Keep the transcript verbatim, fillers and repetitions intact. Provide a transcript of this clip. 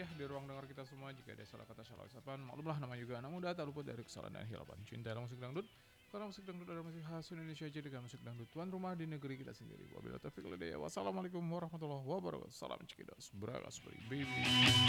ya di ruang dengar kita semua. Jika ada salah kata, salah ucapan, maklumlah, nama juga anak muda, tak luput dari kesalahan dan hilapan. Cinta musik dangdut, karena musik dangdut adalah musik khas Indonesia, jadikan musik dangdut tuan rumah di negeri kita sendiri. Wabillahi taufiq wal hidayah. Wassalamualaikum warahmatullahi wabarakatuh. Salam Cikidas, Bragas, baby.